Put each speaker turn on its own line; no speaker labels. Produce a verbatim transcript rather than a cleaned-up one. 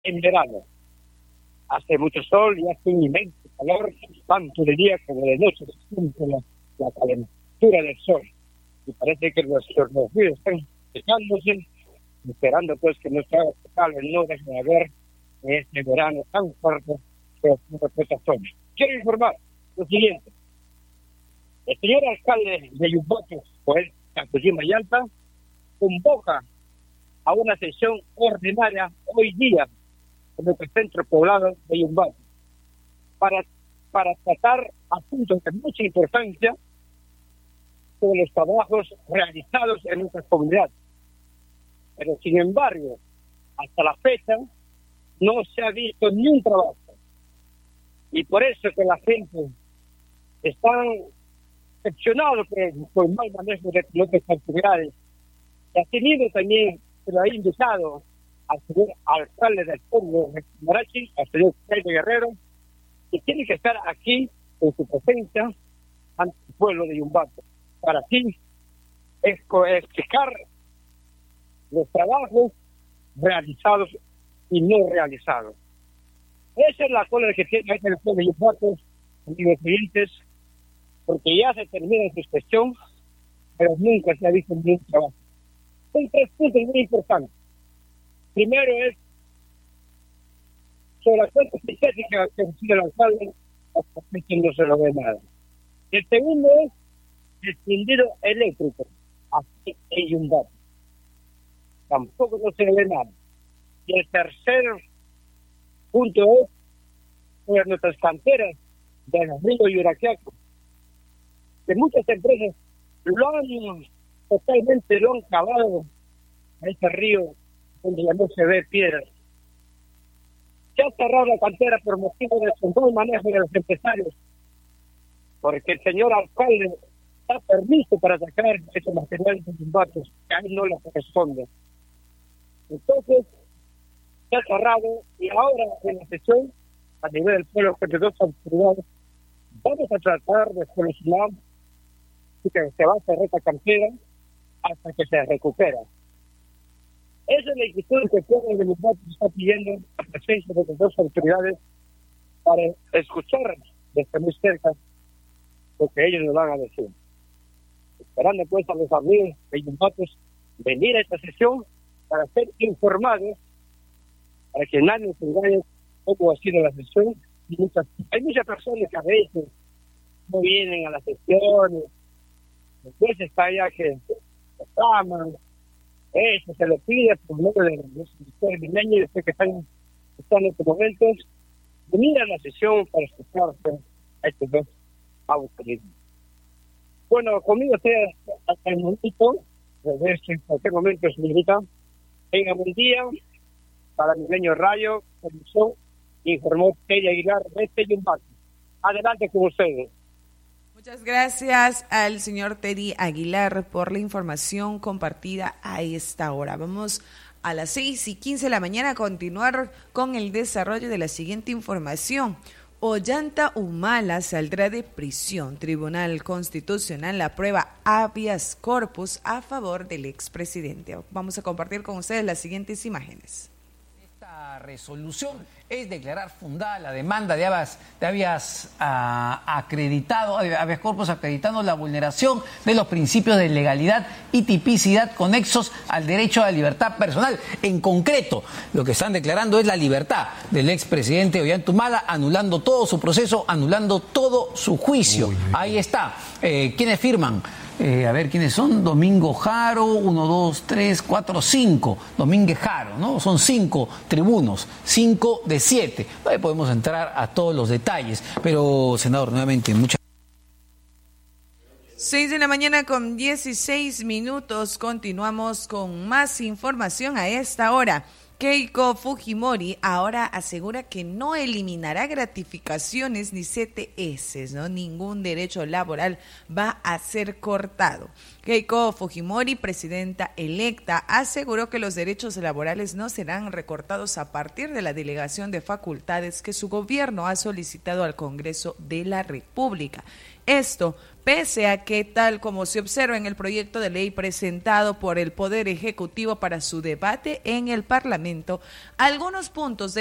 en verano. Hace mucho sol y hace un inmenso calor, tanto de día como de noche, se siente la, la calentura del sol. Y parece que nuestros ríos están secándose, esperando pues que nuestra calor no deje de haber en este verano tan fuerte que ocurre por esta zona. Quiero informar lo siguiente. El señor alcalde de Yumbatos, Joel Cantillima Yalta, convoca a una sesión ordinaria hoy día en el centro poblado de Yumbatos para, para tratar asuntos de mucha importancia sobre los trabajos realizados en nuestra comunidad. Pero sin embargo, hasta la fecha no se ha visto ni un trabajo. Y por eso que la gente está decepcionada por, por el mal manejo de otras actividades. Y asimismo también se lo ha invitado al señor alcalde del pueblo de Marachi, al señor Pedro Guerrero, que tiene que estar aquí en su presencia ante el pueblo de Yumbatos, para así explicar los trabajos realizados y no realizados. Esa es la cola que tiene el pueblo de Yumbatos, amigos clientes, porque ya se termina su gestión, pero nunca se ha visto ningún trabajo. Son tres puntos muy importantes. Primero es sobre la cuenta estética que recibe el alcalde, hasta que no se lo ve nada. El segundo es el tendido eléctrico, aquí en Yumbatos. Tampoco no se ve nada. Y el tercer punto es sobre nuestras canteras del río Yuraquiaco, que muchas empresas lo han totalmente lo han cavado a este río donde ya no se ve piedras. Se ha cerrado la cantera por motivo del buen manejo de los empresarios, porque el señor alcalde da permiso para sacar estos materiales de Yumbatos, que a él no le corresponde. Entonces, se ha cerrado y ahora en la sesión, a nivel del pueblo, con dos autoridades, vamos a tratar de solucionar que se va a cerrar esta cantera hasta que se recupera. Esa es la inquietud que el pueblo de Yumbatos está pidiendo la presencia de las dos autoridades para escuchar desde muy cerca lo que ellos nos van a decir. Esperando pues a los amigos de Yumbatos venir a esta sesión para ser informados, para que nadie se engañe cómo ha sido la sesión. Y muchas, hay muchas personas que a veces no vienen a las sesiones, después está ya que se llaman, eso se lo pide por medio de los sectores mileños, después que están, están en estos momentos, venir a la sesión para escucharse a estos dos autoridades. Bueno, conmigo sea hasta el momento, desde en cualquier momento, señorita, tenga buen día, para Milenio Radio, televisión, informó Teddy Aguilar de este Yumbatos. Adelante con ustedes.
Muchas gracias al señor Teddy Aguilar por la información compartida a esta hora. Vamos a las seis y quince de la mañana a continuar con el desarrollo de la siguiente información. Ollanta Humala saldrá de prisión. Tribunal Constitucional aprueba habeas corpus a favor del expresidente. Vamos a compartir con ustedes las siguientes imágenes.
Esta resolución es declarar fundada la demanda de habeas, de habeas uh, acreditado, habeas corpus acreditando la vulneración de los principios de legalidad y tipicidad conexos al derecho a la libertad personal. En concreto, lo que están declarando es la libertad del expresidente Ollanta Humala, anulando todo su proceso, anulando todo su juicio. Uy, Ahí está. Eh, ¿Quiénes firman? Eh, a ver quiénes son. Domingo Jaro, uno, dos, tres, cuatro, cinco. Domínguez Jaro, ¿no? Son cinco tribunos, cinco de siete. Ahí podemos entrar a todos los detalles. Pero, senador, nuevamente, muchas
seis de la mañana con dieciséis minutos. Continuamos con más información a esta hora. Keiko Fujimori ahora asegura que no eliminará gratificaciones ni C T S, ¿no? Ningún derecho laboral va a ser cortado. Keiko Fujimori, presidenta electa, aseguró que los derechos laborales no serán recortados a partir de la delegación de facultades que su gobierno ha solicitado al Congreso de la República. Esto pese a que, tal como se observa en el proyecto de ley presentado por el Poder Ejecutivo para su debate en el Parlamento, algunos puntos de